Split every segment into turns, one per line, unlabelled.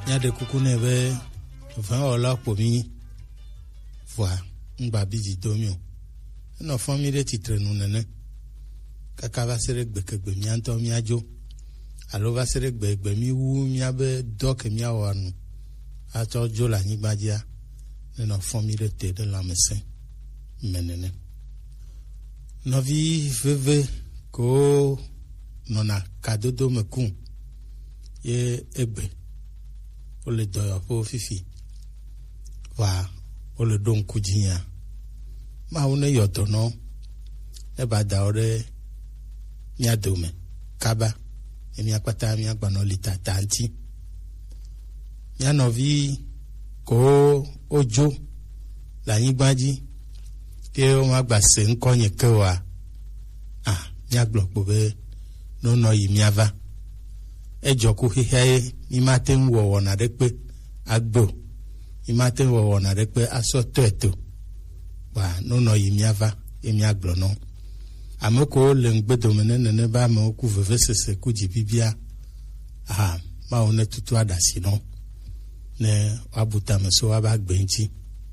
Mia de kuku ne be van ola po mi voa ngba biji domio no famille titre nu nene kaka va sere gbekegbe mi anto mi ajo alo va sere gbegbe mi wu mi abe dok mi awanu ato jo la nyigbajia no famille te de la messe menene no vi veve ko nona kadodo mekun ye egbe o le doyo po fifi wa o le don kujinya ma une yoto no e ba da ore mi adome kaba e mi apata mi agbano lita tanti mi anovi ko ojo la yigbaji ke o ma gba se nkonye ke wa mi agbogbo be no no yi mi ava ejoku hihe mi maten wo wona de pe agbo mi maten wo wona de pe aso teto wa no no yi mi ava e mi agblo no amoko le ngbedo menene ne ba ma ku vevesese ku jibibia ma one tutu adasi no ne abuta me so aba gbenchi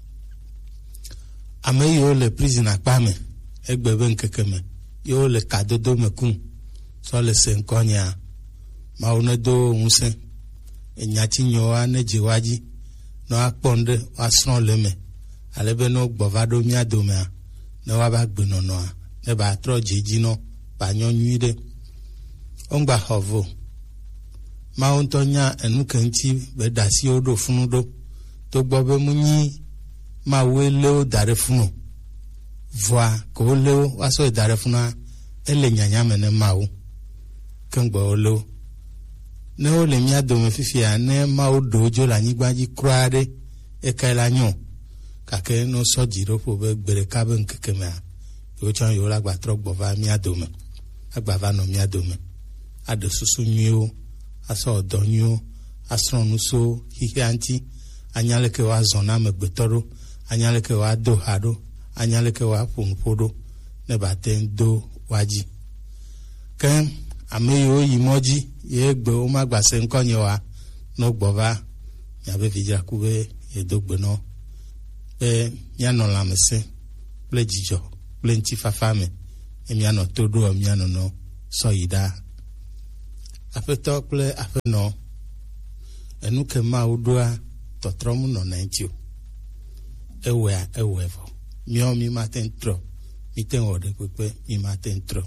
ame yo le prison akpame egbebe nkekeme yo le kadodo mekun so le senkonya ma one do unse enyati nyoa ne jiwaji no akponde asron leme alebe no gbovado mi adome ne wa ba gbeno no ne ba tro jiji no ba nyonyuide ongba hovo ma ontonya enukenti be dasi odo funudo to gbobe munyi ma wele o dare funu voa ko le waso dare funu ele nyanya mene mawo kengbo olo ne o le mi adome fifia ne ma o dojo la nyigbaji krade e kaila nyon kake no so jiro po be gbere kabe nkekeme yo chan yo la gba tro gbova mi adome agbava no mi adome ade susu nyo aso odonyo asronu so hihe anti anyale ke wa zona megbetoro anyale ke wa do hado anyale ke wa punpodo ne baten do waji ken ameyo yimoji ye gbe o ma gba se nkonye wa no gbova ya be vija kube e dogbe no mi ano la mese ple jijo ple nti fafame mi ano todo mi ano no so ida afeto ple afeno enu ke ma udua totrom no nantio ewevo mi maten tro mi ten ode pepe mi maten tro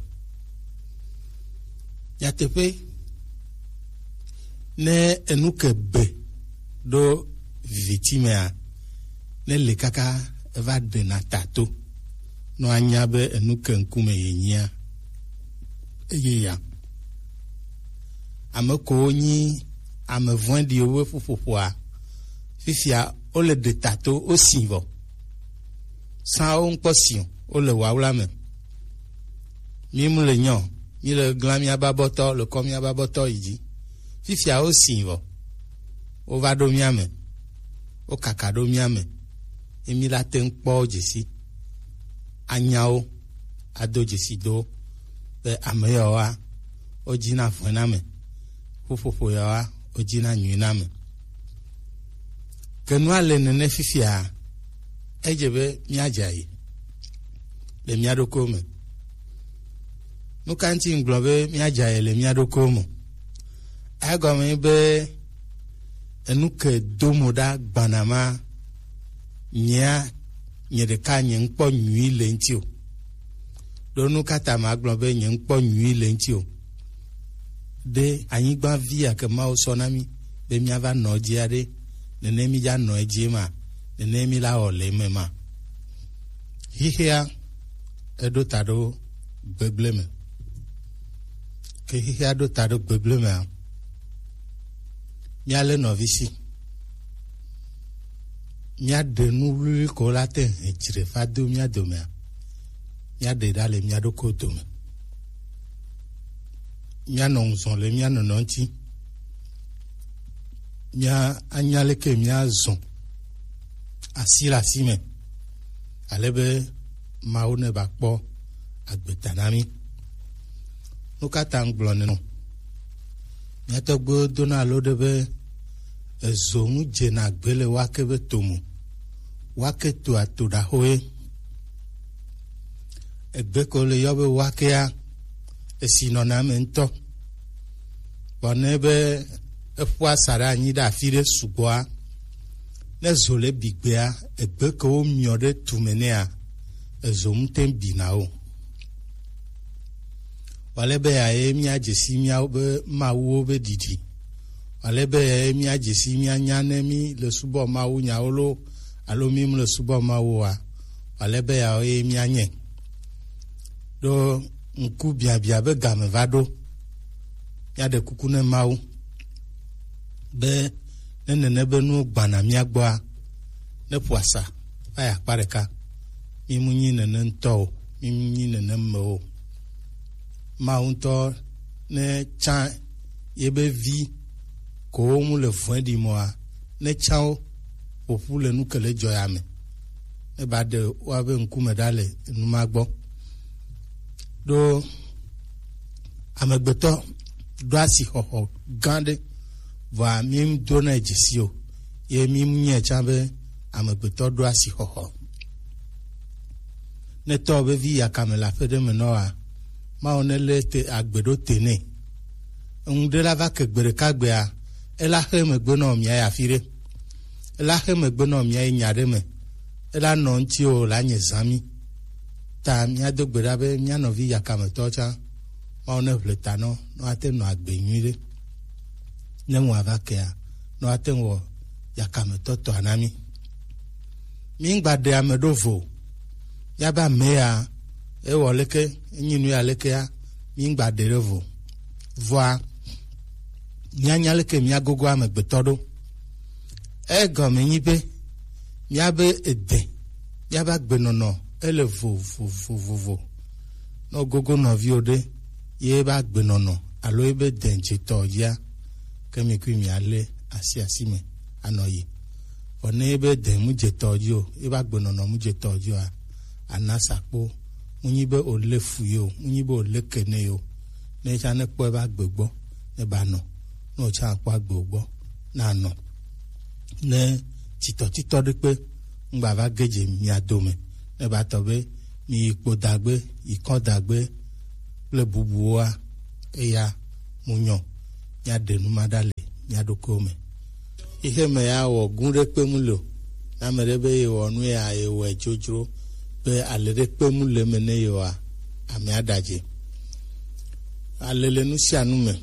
ya tepe ne enu ke be do victime ne le kaka va de na tato no anyabe enu ke nkume yenya eya ameko nyi amevon di owe fufuwa fifia o le de tato o sivo sa on posion o le wawla me mi mu le nyon mi le glamia baboto le komia baboto iji fifia o sivo o va do miame o kakado miame emi la ten po jesi anyao ado jesi do be ameyoa o jina foname fofofo ya o jina nyiname kenwa le nene fifia ejebe miajayi le miadokome nukanti nglobe miajayi le miadokome agome be enuke domoda gbanama nya nyedeka nye nkpo nyi le ntio donu kata ma globe nye nkpo nyi le ntio de anyigba via ke ma osonami be miava no jiade nene mi ja no ejima nene mi la ole mema hihia edo tado bebleme ke hihia do tado bebleme mi ale novisi mi ade nu ko la te ejire fa do mi adome mi ade dale mi adoko dome mi anonzon le mi anononti mi anyale ke mi azon asila sime alebe maune bakpo agbetanami nukata nglone no mi atogbo dona lodebe ezomu jena gbele wake be tomu wake to atoda hoe egbeko le yobe wake ya esinona mento bonebe efwa sara anyi da fire sugoa ne zole bigbea egbeko miode tumenea ezomu tembina o walebe ya emia jesi mia be mawo be didi walebe ya emia jesi mia nyane mi le subo mawo nyaolo alo mi le subo mawo a walebe ya emia nye do nku bia be game vado ya de kukune mawo be nene be nu gbana mia gboa ne poasa aya pareka mi munyi nene nto mi munyi nene mo maunto ne chan yebe vi ko mu le fun di moa ne chao popule nu kele joyame e ba de wa be nku medale nu magbo do amegbeto do asi hoho gande va mim dona ejisio ye mim nye chambe amegbeto do asi hoho ne to be vi akamela fede menoa ma onele te agbedo tene unde la va ke gbere kagbea ela he megbe no mia ya fire ela he megbe no mia nyade me ela no nti o la nyezami ta mia do gbera be mia no vi yakame tocha ma one vletano no ate no agbenyire ne mo avakea no ate wo yakame toto anami mi ngbade amedovo yaba mea e woleke nyinu ya leke ya mi ngba derevo voa nyanya leke mi agogo amegbetodo e go me nyibe mi abe ede yaba gbenono ele vo no gogo no viode ye ba gbenono alo ebe denje to ya kemi ku mi ale asiasime anoyi one ebe de mu je tojo e ba gbenono mu je tojo a anasapo munyibe ole fuyo munyibe ole kene yo ne cha ne po ba gbegbo ne ba no cha pa gbogbo na no ne tito de pe ngba va geje mi adome ne ba to be mi ipo dagbe ikon dagbe le bubuwa eya munyo ya denu madale ya dokome ihe me ya wo gunre pe mulo na merebe yo nu ya ewe jojoro be alere pe mu le mene yo a ame adaje alele nu si anu me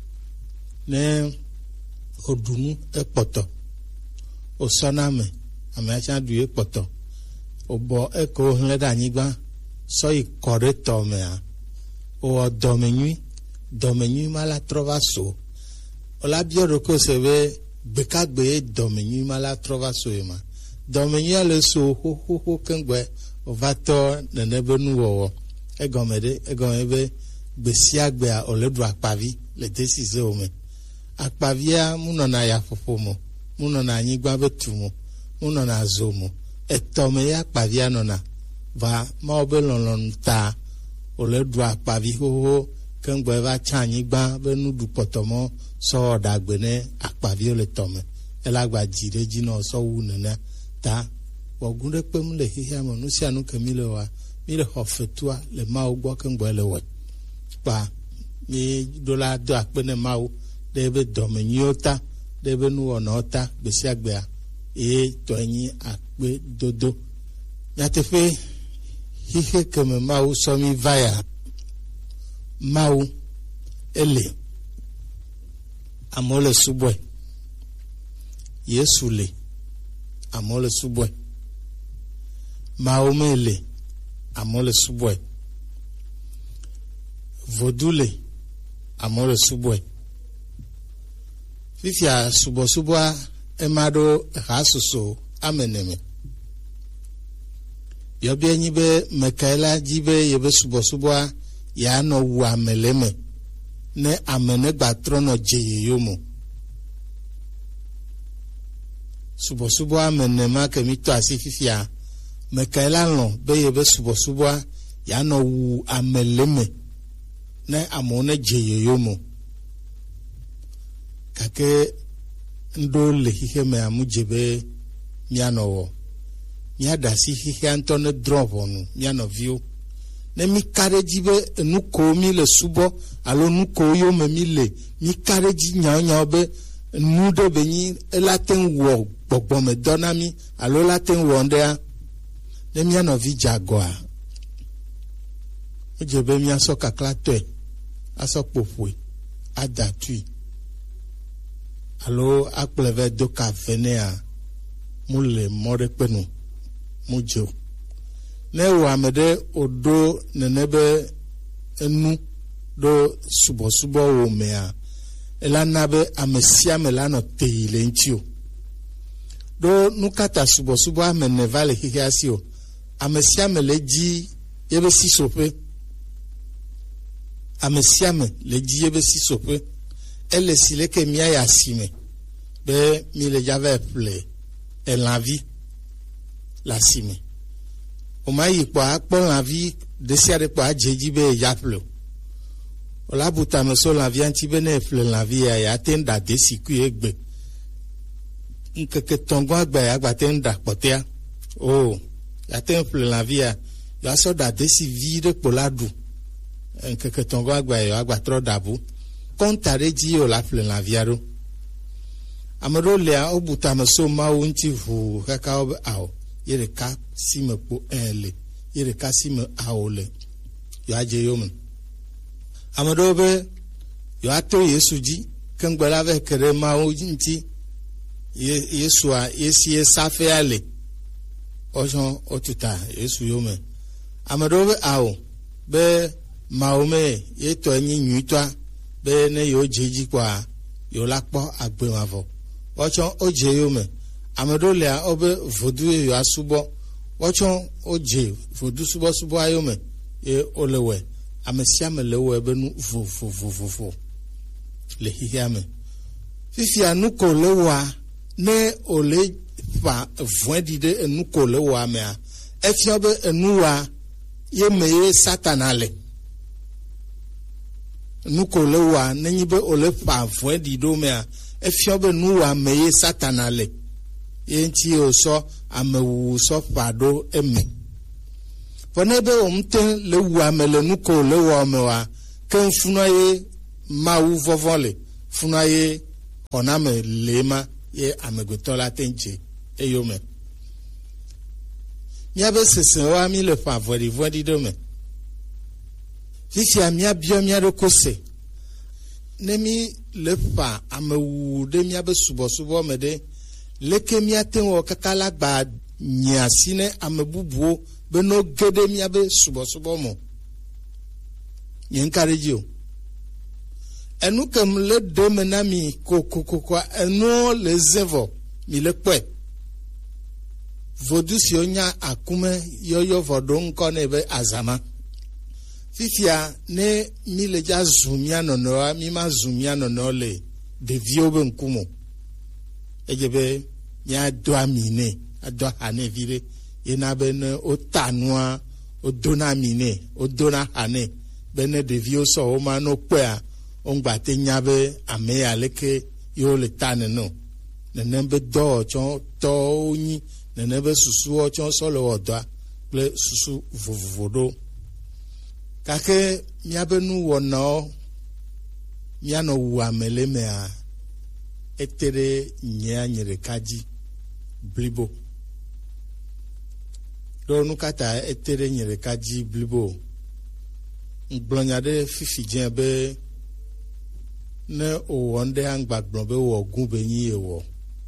ne odunu epoto osona me ame acha du epoto obo eko hle da nyigba so ikore to me a o domenyu mala trova so ola bioro ko se be bekagbe domenyu mala trova so ema domenyu ale so ho kengbe ovato nenebe nuwo egomebe gbesiagbe a oledu akpavi le desise ome akpavia muno na ya fofomo muno na anyigba betumo muno na zomo etome ya akpavia nona va ma obelolon ta oledu akpavi ho kengbe va chanyigba benudu potomo so dagbene akpavi ole tome elagba jire jino so wunena ta ogunre pe mu le hihia mo no sia no kamile wa mi le hofetua le mawo gbo kan gbo le wo pa mi dola do apene mawo debe domenyota debe nu onota gbesi agbea to yin ape dodo ya te fe hihe keme mawo so mi vaya mawo ele amole subwe yesu le amole subwe maomele amole subwe vodule amole subwe fifia subwa emado hasuso ameneme yobie nyibe mekaela jibe yebe subwa ya no wu ameleme ne amene gbatrono jeye yomo subwa amenema kemito asififia mekaela no be yebe subwa ya no wu ameleme ne amone jeye yomo kake ndo le hihe me amujebe mianowo mia si hihe antone drovonu mianovio ne mi kareji be nuko mi le subo alo nuko yo me mi le mi kareji nya be nudo be ni elaten wo gbogbo me donami alo laten wo ndea ne mianovi jagoa ojebe mi aso kaklatwe aso popwe adatui alo akpleve do ka venea mule more penu mujo ne wa mede odo nenebe enu do subo wo mea elanabe amesia melano teile ntio do nukata subo amenevale hihiasio amesia meleji yebe sisope amesia me leji yebe sisope elle sile que mia ya sime be mi le jave ple en la vie la sime o mai kwa akpo la vie de siare kwa jeji be ya ple o la buta me so la vie anti bene ple la vie ya tenda de siku egbe nkeke tongo agba ya gba tenda potea o ya ten ple la vie ya so da de si vide poladu nkeke tongo agba ya agba tro dabu kontare ji o la fle la viaro amado le a obuta meso ma wonti hu kaka ob aw yere ka sime po ele yere ka sime awole yo aje yo mun amado be yo ato yesu ji kangbala ve kere ma wonti yesu a yesi safe ale ojo otuta yesu yo men amado be aw be maome yeto anyi nyutwa be ne yo jeji kwa yo lakpo agbe mavo ocho oje yo me amado le obe vodu yo asubo ocho oje vodu subo ayo me e olewe amesia me lewe be nu vo le hiame fifi anuko lewa ne ole fa voedide enuko lewa me a efiobe enuwa ye meye satanale nuko lewa nenyibe ole pa fwe di do mea efiobe nuwa meye satanale yenti oso amewu so pado eme ponebe omte lewa mele nuko lewa mewa ken funaye mawu vovole funaye oname lema ye amegotola tenche eyome miabe sesewa mi le pa fwe di do me fifi amia bio mia do kose nemi lefa amewu de mia be subo mede leke mia tenwo kakala gba nyasine amebubuo be no gede mia be subo mo nyenkarejio enu kem le de menami kokoko enu le zevo mi le pe vodusi onya akume yoyo vodon konebe azama fifia ne mi le ja zumia nonoa mi ma zumia nono le de viobe nkumo ejebe ya do amine ado hane vire ina be ne otanua odona mine odona hane bene de vio so o ma no pea ongba te nyabe ame aleke yo le tane no nenembe do chon to ni nenebe susu o chon so le oda ple susu vovodo kake miabenu wono miano wamele mea etere nyanyere kaji blibo do nukata etere nyere kaji blibo nglonyade fifi jebe ne owonde angbagbon be wo gun be yin ewo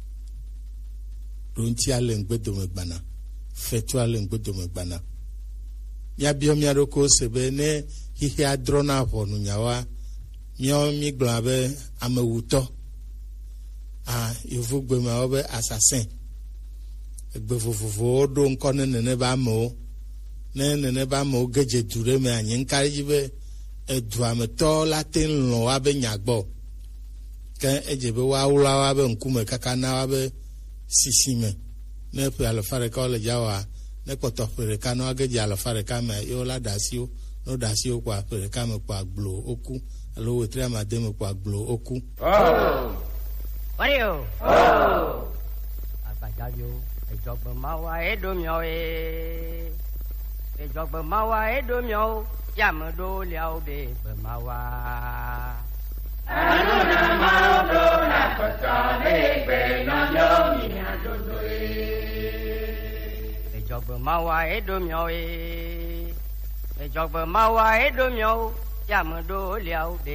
do nti ale ngbedo megbana fetu ale ngbedo megbana mia bio mia roko sebe ne hihi adrona honu nyawa mio mi glabe amewuto yovu gbe ma obe assassin egbe vovovo do nkone nene ba mo nene ba mo geje dure me anyi nkari be edu ameto latin lo abe nyagbo ke ejebe wa ula wa be nkume kaka na wa be sisime ne pe alfare ka le jawa ne poto pere ka no ageje alfare ka me yo la dasio no dasio kwa pere ka me kwa glo oku alo wetre amademe kwa glo oku
Wario. Oh. Abajayo. Ejogbo mawa edomyo e. Ejogbo mawa edomyo. Yamudo liao de bemawa.
Anuna maudo na kotane gbe no yomi adodo e.
Ejogbo mawa edomyo e. Ejogbo mawa edomyo. Yamudo liao de